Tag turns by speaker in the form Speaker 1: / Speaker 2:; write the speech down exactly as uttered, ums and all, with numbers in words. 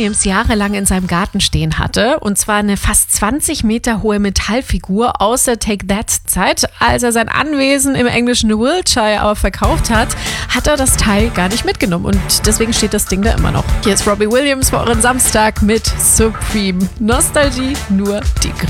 Speaker 1: Williams jahrelang in seinem Garten stehen hatte. Und zwar eine fast zwanzig Meter hohe Metallfigur aus der Take-That-Zeit. Als er sein Anwesen im englischen Wiltshire aber verkauft hat, hat er das Teil gar nicht mitgenommen. Und deswegen steht das Ding da immer noch. Hier ist Robbie Williams für euren Samstag mit Supreme. Nostalgie, nur die